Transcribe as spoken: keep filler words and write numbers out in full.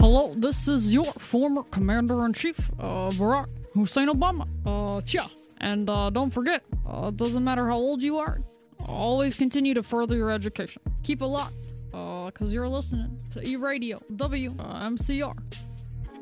Hello, this is your former Commander-in-Chief, uh, Barack Hussein Obama. Uh, yeah. And uh, don't forget, uh, it doesn't matter how old you are, always continue to further your education. Keep it locked, uh, cause you're listening to E-Radio W uh, M C R.